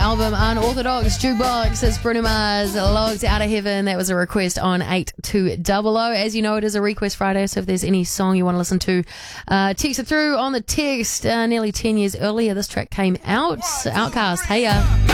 album Unorthodox Jukebox. It's Bruno Mars, Logged Out of Heaven. That was a request on 8200. As you know, it is a Request Friday, so if there's any song you want to listen to, text it through on the text. Nearly 10 years earlier, this track came out. Outcast, hey ya.